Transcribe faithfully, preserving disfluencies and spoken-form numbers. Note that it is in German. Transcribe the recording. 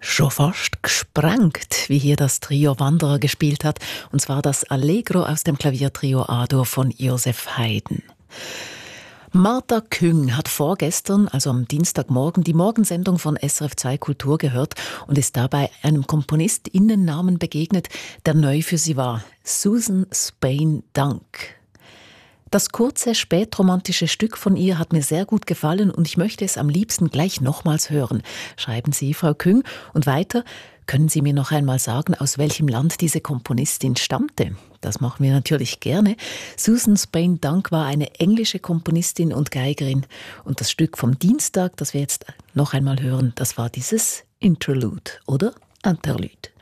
Schon fast gesprengt, wie hier das Trio Wanderer gespielt hat, und zwar das Allegro aus dem Klaviertrio A-Dur von Joseph Haydn. Martha Küng hat vorgestern, also am Dienstagmorgen, die Morgensendung von S R F zwei Kultur gehört und ist dabei einem KomponistInnennamen begegnet, der neu für sie war: Susan Spain Dunk. Das kurze, spätromantische Stück von ihr hat mir sehr gut gefallen und ich möchte es am liebsten gleich nochmals hören, schreiben Sie, Frau Küng. Und weiter: Können Sie mir noch einmal sagen, aus welchem Land diese Komponistin stammte? Das machen wir natürlich gerne. Susan Spain Dunk war eine englische Komponistin und Geigerin. Und das Stück vom Dienstag, das wir jetzt noch einmal hören, das war dieses Interlude oder Interlude.